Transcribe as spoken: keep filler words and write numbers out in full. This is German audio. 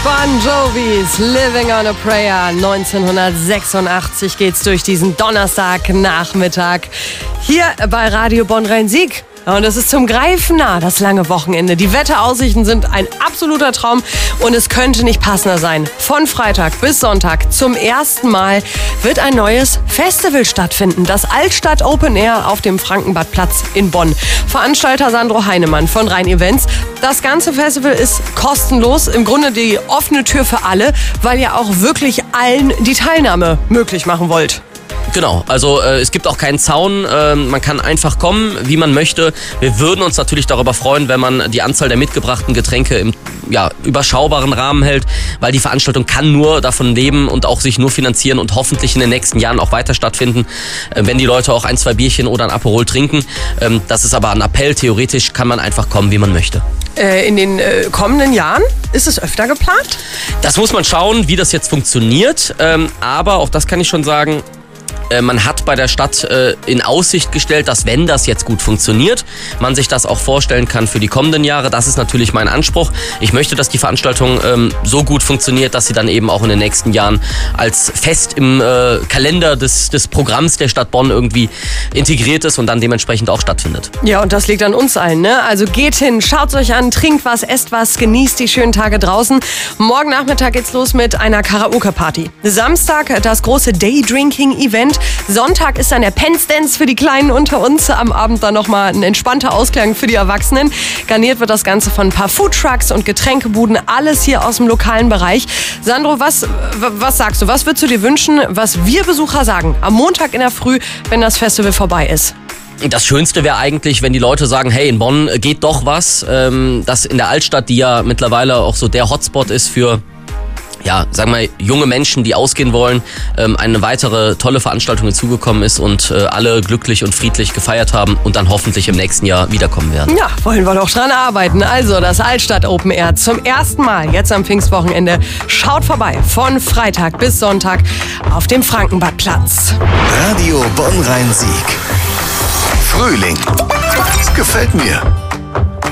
Bon Jovis Living on a Prayer. neunzehnhundertsechsundachtzig geht's durch diesen Donnerstagnachmittag hier bei Radio Bonn-Rhein-Sieg. Und es ist zum Greifen nah, das lange Wochenende. Die Wetteraussichten sind ein absoluter Traum und es könnte nicht passender sein. Von Freitag bis Sonntag zum ersten Mal wird ein neues Festival stattfinden. Das Altstadt Open Air auf dem Frankenbadplatz in Bonn. Veranstalter Sandro Heinemann von Rhein Events. Das ganze Festival ist kostenlos. Im Grunde die offene Tür für alle, weil ihr auch wirklich allen die Teilnahme möglich machen wollt. Genau, also äh, es gibt auch keinen Zaun, äh, man kann einfach kommen, wie man möchte. Wir würden uns natürlich darüber freuen, wenn man die Anzahl der mitgebrachten Getränke im ja, überschaubaren Rahmen hält, weil die Veranstaltung kann nur davon leben und auch sich nur finanzieren und hoffentlich in den nächsten Jahren auch weiter stattfinden, äh, wenn die Leute auch ein, zwei Bierchen oder ein Aperol trinken. Ähm, das ist aber ein Appell, theoretisch kann man einfach kommen, wie man möchte. Äh, in den äh, kommenden Jahren ist es öfter geplant? Das muss man schauen, wie das jetzt funktioniert, ähm, aber auch das kann ich schon sagen, man hat bei der Stadt äh, in Aussicht gestellt, dass wenn das jetzt gut funktioniert, man sich das auch vorstellen kann für die kommenden Jahre. Das ist natürlich mein Anspruch. Ich möchte, dass die Veranstaltung ähm, so gut funktioniert, dass sie dann eben auch in den nächsten Jahren als fest im äh, Kalender des, des Programms der Stadt Bonn irgendwie integriert ist und dann dementsprechend auch stattfindet. Ja, und das liegt an uns allen, ne? Also geht hin, schaut's euch an, trinkt was, esst was, genießt die schönen Tage draußen. Morgen Nachmittag geht's los mit einer Karaoke-Party. Samstag das große Daydrinking-Event. Sonntag ist dann der Penstance für die Kleinen unter uns. Am Abend dann nochmal ein entspannter Ausklang für die Erwachsenen. Garniert wird das Ganze von ein paar Foodtrucks und Getränkebuden. Alles hier aus dem lokalen Bereich. Sandro, was, was sagst du? Was würdest du dir wünschen, was wir Besucher sagen am Montag in der Früh, wenn das Festival vorbei ist? Das Schönste wäre eigentlich, wenn die Leute sagen, hey, in Bonn geht doch was. Das in der Altstadt, die ja mittlerweile auch so der Hotspot ist für ja, sagen wir, junge Menschen, die ausgehen wollen, ähm, eine weitere tolle Veranstaltung hinzugekommen ist und äh, alle glücklich und friedlich gefeiert haben und dann hoffentlich im nächsten Jahr wiederkommen werden. Ja, wollen wir doch dran arbeiten. Also das Altstadt Open Air zum ersten Mal jetzt am Pfingstwochenende. Schaut vorbei von Freitag bis Sonntag auf dem Frankenbadplatz. Radio Bonn-Rhein-Sieg. Frühling. Das gefällt mir.